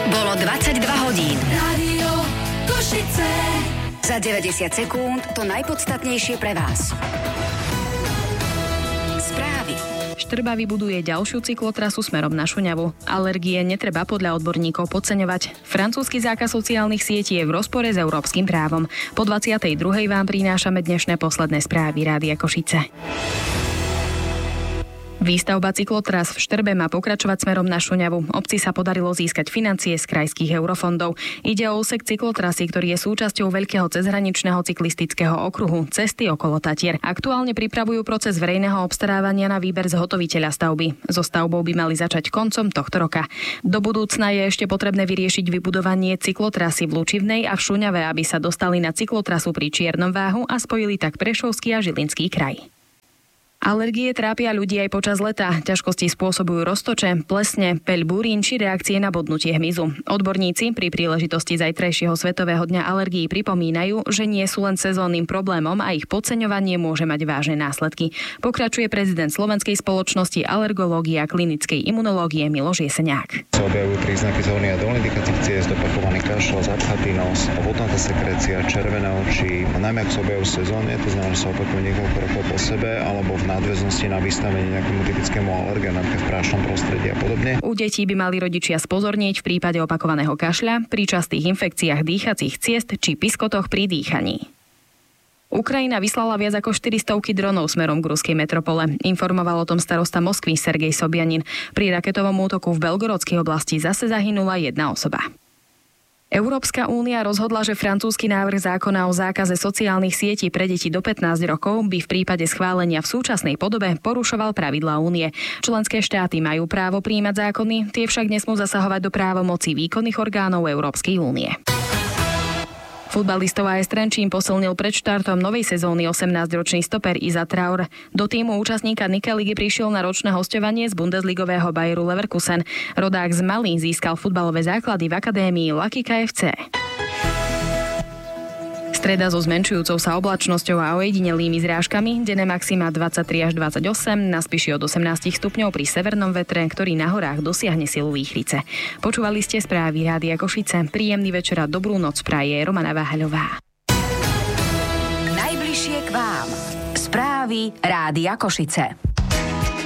Bolo 22 hodín. Rádio Košice. Za 90 sekúnd to najpodstatnejšie pre vás. Správy. Štrba vybuduje ďalšiu cyklotrasu smerom na Šuňavu. Alergie netreba podľa odborníkov podceňovať. Francúzsky zákaz sociálnych sietí je v rozpore s európskym právom. Po 22. vám prinášame dnešné posledné správy Rádia Košice. Výstavba cyklotras v Štrbe má pokračovať smerom na Šuňavu. Obci sa podarilo získať financie z krajských eurofondov. Ide o úsek cyklotrasy, ktorý je súčasťou veľkého cezhraničného cyklistického okruhu Cesty okolo Tatier. Aktuálne pripravujú proces verejného obstarávania na výber zhotoviteľa stavby. So stavbou by mali začať koncom tohto roka. Do budúcna je ešte potrebné vyriešiť vybudovanie cyklotrasy v Lučivnej a v Šuňave, aby sa dostali na cyklotrasu pri Čiernom Váhu a spojili tak Prešovský a Žilinský kraj. Alergie trápia ľudí aj počas leta. Ťažkosti spôsobujú roztoče, plesne, peľ búrin či reakcie na bodnutie hmyzu. Odborníci pri príležitosti zajtrajšieho Svetového dňa alergií pripomínajú, že nie sú len sezónnym problémom a ich podceňovanie môže mať vážne následky. Pokračuje prezident Slovenskej spoločnosti alergológie a klinickej imunológie Miloš Jeseniak. Sa objavujú príznaky zóny a dolných dýchacích ciest, opakovaný kašľ, zapchatý nos, vodnatá sekrécia, červené oči, najmä ak sa objavujú v sezóne, to znamená, že sa opakujú niekoľko rokov po sebe alebo v nadväznosti na vystavenie nejakému typickému alergénu, napríklad v prášnom prostredí a podobne. U detí by mali rodičia spozornieť v prípade opakovaného kašľa, pri častých infekciách dýchacích ciest či piskotoch pri dýchaní. Ukrajina vyslala viac ako 400 dronov smerom k ruskej metropole. Informoval o tom starosta Moskvy Sergej Sobjanin. Pri raketovom útoku v Belgorodskej oblasti zase zahynula jedna osoba. Európska únia rozhodla, že francúzsky návrh zákona o zákaze sociálnych sietí pre deti do 15 rokov by v prípade schválenia v súčasnej podobe porušoval pravidlá únie. Členské štáty majú právo prijímať zákony, tie však nesmú zasahovať do právomocí výkonných orgánov Európskej únie. Futbalistov AS Trenčín posilnil pred štartom novej sezóny 18-ročný stoper Iza Traor. Do týmu účastníka Nike ligy prišiel na ročné hosťovanie z bundesligového Bayeru Leverkusen. Rodák z Mali získal futbalové základy v akadémii Lucky KFC. Streda so zmenšujúcou sa oblačnosťou a ojedinelými zrážkami, denné maxima 23 až 28, na Spiši od 18 stupňov pri severnom vetre, ktorý na horách dosiahne silu výchrice. Počúvali ste správy Rádia Košice. Príjemný večer a dobrú noc praje Romana Váhaľová. Najbližšie k vám. Správy Rádia Košice.